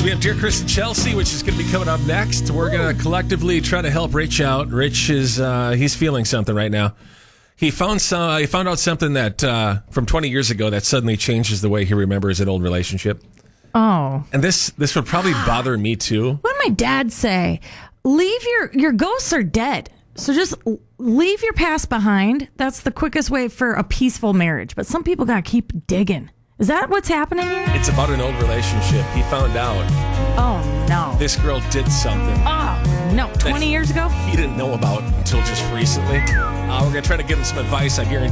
So we have Dear Chris and Chelsea, which is going to be coming up next. We're going to collectively try to help Rich out. Rich is he's feeling something right now. He found out something that from 20 years ago that suddenly changes the way he remembers an old relationship. Oh. And this would probably bother me too. What did my dad say? Leave your ghosts are dead. So just leave your past behind. That's the quickest way for a peaceful marriage. But some people got to keep digging. Is that what's happening here? It's about an old relationship. He found out Oh, no. this girl did something Oh, no. 20 years ago? he didn't know about until just recently. We're going to try to give him some advice. I guarantee